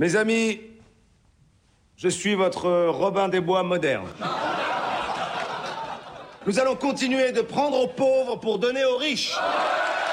Mes amis, je suis votre Robin des Bois moderne. Nous allons continuer de prendre aux pauvres pour donner aux riches.